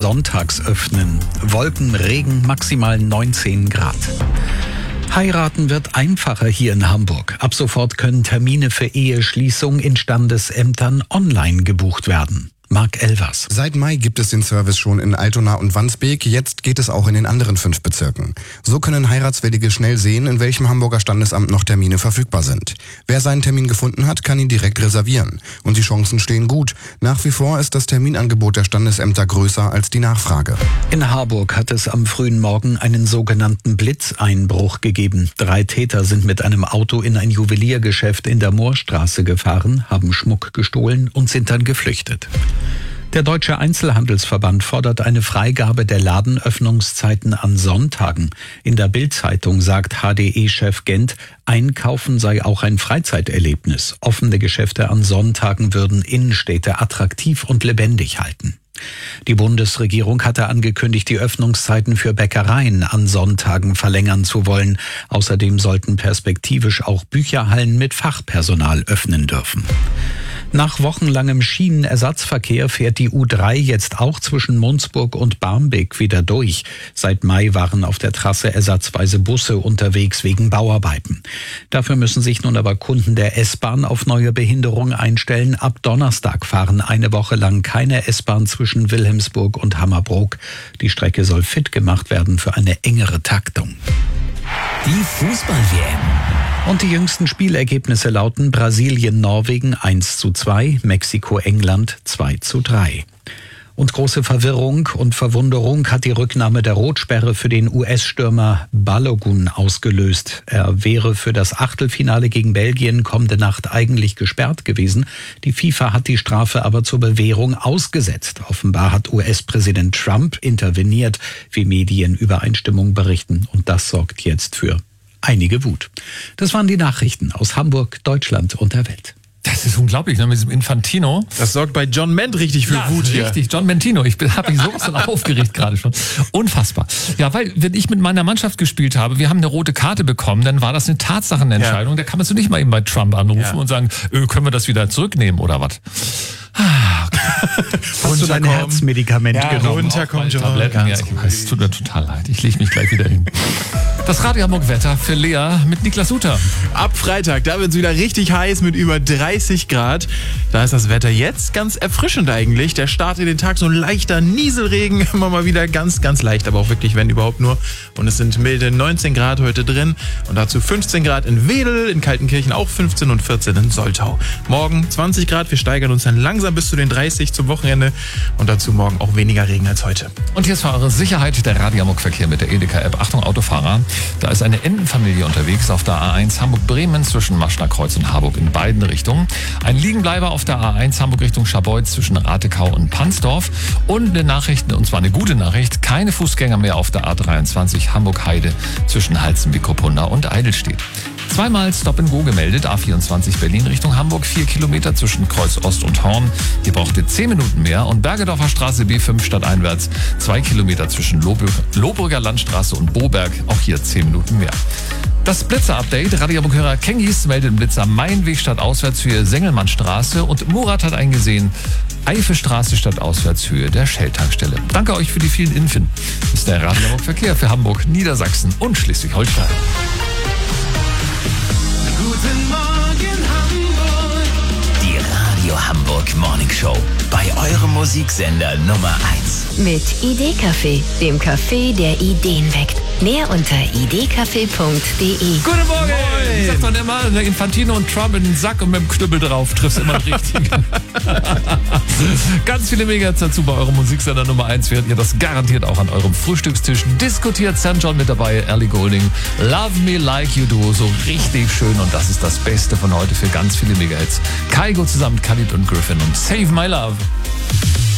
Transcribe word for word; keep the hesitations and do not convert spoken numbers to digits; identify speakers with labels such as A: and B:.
A: sonntags öffnen. Wolken, Regen, maximal neunzehn Grad. Heiraten wird einfacher hier in Hamburg. Ab sofort können Termine für Eheschließung in Standesämtern online gebucht werden. Marc Elvers.
B: Seit Mai gibt es den Service schon in Altona und Wandsbek. Jetzt geht es auch in den anderen fünf Bezirken. So können Heiratswillige schnell sehen, in welchem Hamburger Standesamt noch Termine verfügbar sind. Wer seinen Termin gefunden hat, kann ihn direkt reservieren. Und die Chancen stehen gut. Nach wie vor ist das Terminangebot der Standesämter größer als die Nachfrage.
A: In Harburg hat es am frühen Morgen einen sogenannten Blitzeinbruch gegeben. Drei Täter sind mit einem Auto in ein Juweliergeschäft in der Moorstraße gefahren, haben Schmuck gestohlen und sind dann geflüchtet. Der Deutsche Einzelhandelsverband fordert eine Freigabe der Ladenöffnungszeiten an Sonntagen. In der Bild-Zeitung sagt H D E-Chef Gent, Einkaufen sei auch ein Freizeiterlebnis. Offene Geschäfte an Sonntagen würden Innenstädte attraktiv und lebendig halten. Die Bundesregierung hatte angekündigt, die Öffnungszeiten für Bäckereien an Sonntagen verlängern zu wollen. Außerdem sollten perspektivisch auch Bücherhallen mit Fachpersonal öffnen dürfen. Nach wochenlangem Schienenersatzverkehr fährt die U drei jetzt auch zwischen Munzburg und Barmbek wieder durch. Seit Mai waren auf der Trasse ersatzweise Busse unterwegs wegen Bauarbeiten. Dafür müssen sich nun aber Kunden der S-Bahn auf neue Behinderung einstellen. Ab Donnerstag fahren eine Woche lang keine S-Bahn zwischen Wilhelmsburg und Hammerbrook. Die Strecke soll fit gemacht werden für eine engere Taktung.
C: Die Fußball-W M.
A: Und die jüngsten Spielergebnisse lauten Brasilien-Norwegen eins zu zwei, Mexiko-England zwei zu drei. Und große Verwirrung und Verwunderung hat die Rücknahme der Rotsperre für den U S-Stürmer Balogun ausgelöst. Er wäre für das Achtelfinale gegen Belgien kommende Nacht eigentlich gesperrt gewesen. Die FIFA hat die Strafe aber zur Bewährung ausgesetzt. Offenbar hat U S-Präsident Trump interveniert, wie Medien Übereinstimmung berichten. Und das sorgt jetzt für einige Wut. Das waren die Nachrichten aus Hamburg, Deutschland und der Welt.
D: Das ist unglaublich, ne, mit diesem Infantino.
E: Das sorgt bei John Ment richtig für
D: ja,
E: Wut hier.
D: Richtig, John Mentino. Ich habe mich sowas von aufgeregt gerade schon. Unfassbar. Ja, weil, wenn ich mit meiner Mannschaft gespielt habe, wir haben eine rote Karte bekommen, dann war das eine Tatsachenentscheidung. Ja. Da kann man so nicht mal eben bei Trump anrufen ja. und sagen, öh, können wir das wieder zurücknehmen oder was? Ah, okay.
A: Hast du dein Herzmedikament
D: ja,
A: genommen?
D: Runterkommen, Tabletten. Ja, ich weiß, es tut mir total leid. Ich lege mich gleich wieder hin. Das Radio Hamburg Wetter für Lea mit Niklas Suter.
E: Ab Freitag, da wird es wieder richtig heiß mit über dreißig Grad. Da ist das Wetter jetzt ganz erfrischend eigentlich. Der Start in den Tag, so ein leichter Nieselregen, immer mal wieder ganz, ganz leicht, aber auch wirklich, wenn überhaupt nur. Und es sind milde neunzehn Grad heute drin und dazu fünfzehn Grad in Wedel, in Kaltenkirchen auch fünfzehn und vierzehn in Soltau. Morgen zwanzig Grad, wir steigern uns dann langsam bis zu den dreißig zum Wochenende und dazu morgen auch weniger Regen als heute.
D: Und hier ist für eure Sicherheit der Radio Hamburg Verkehr mit der Edeka-App. Achtung Autofahrer, da ist eine Entenfamilie unterwegs auf der A eins Hamburg-Bremen zwischen Maschner Kreuz und Harburg in beiden Richtungen. Ein Liegenbleiber auf der A eins Hamburg Richtung Scharbeutz zwischen Ratekau und Pansdorf. Und eine Nachricht, und zwar eine gute Nachricht, keine Fußgänger mehr auf der A dreiundzwanzig Hamburg-Heide zwischen Halzenbeck-Kopunda und Eidelstedt. Zweimal Stop and Go gemeldet, A vierundzwanzig Berlin Richtung Hamburg, vier Kilometer zwischen Kreuz Ost und Horn. Hier braucht ihr zehn Minuten mehr. Und Bergedorfer Straße B fünf stadteinwärts, zwei Kilometer zwischen Lohburg, Lohburger Landstraße und Boberg, auch hier zehn Minuten mehr. Das Blitzer-Update, Radio Hamburg-Hörer Kengis meldet im Blitzer Mainweg stadtauswärtshöhe Sengelmannstraße und Murat hat eingesehen, Eifelstraße stadtauswärtshöhe der Shell-Tankstelle. Danke euch für die vielen Infen. Das ist der Radio Hamburg Verkehr für Hamburg, Niedersachsen und Schleswig-Holstein.
C: Guten Morgen Hamburg. Die Radio Hamburg Morning Show. Bei eurem Musiksender Nummer eins.
F: Mit Idee-Café, dem Café, der Ideen weckt. Mehr unter idee-café punkt de.
D: Guten Morgen! Ich sag doch immer, der Infantino und Trump in den Sack und mit dem Knüppel drauf triffst immer richtig. Ganz viele Megahits dazu bei eurem Musiksender Nummer eins. Werdet ihr das garantiert auch an eurem Frühstückstisch diskutiert. Sam John mit dabei, Ellie Goulding, Love Me Like You Do, so richtig schön. Und das ist das Beste von heute für ganz viele Megahits. Kygo zusammen mit Khalid und Griffin und Save My Love.